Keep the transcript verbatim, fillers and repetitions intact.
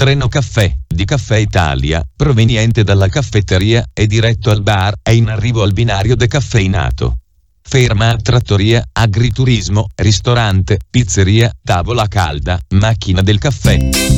treno caffè di Caffè Italia, proveniente dalla caffetteria e diretto al bar, è in arrivo al binario decaffeinato. Ferma trattoria, agriturismo, ristorante, pizzeria, tavola calda, macchina del caffè.